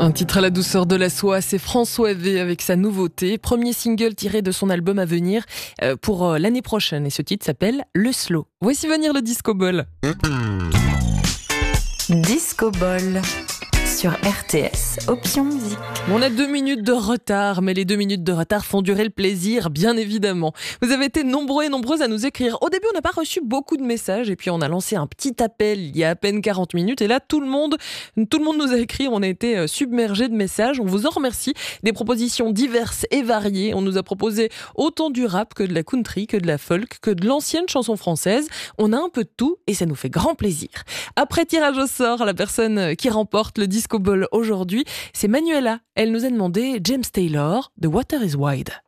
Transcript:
Un titre à la douceur de la soie, c'est François V avec sa nouveauté, premier single tiré de son album à venir pour l'année prochaine. Et ce titre s'appelle Le Slow. Voici venir le Disco Ball. Disco Ball sur RTS, option musique. On a 2 minutes de retard, mais les 2 minutes de retard font durer le plaisir, bien évidemment. Vous avez été nombreux et nombreuses à nous écrire. Au début, on n'a pas reçu beaucoup de messages, et puis on a lancé un petit appel il y a à peine 40 minutes, et là, tout le monde nous a écrit. On a été submergés de messages. On vous en remercie. Des propositions diverses et variées. On nous a proposé autant du rap que de la country, que de la folk, que de l'ancienne chanson française. On a un peu de tout, et ça nous fait grand plaisir. Après tirage au sort, la personne qui remporte le Disco Ball aujourd'hui, c'est Manuela. Elle nous a demandé James Taylor, The Water is Wide.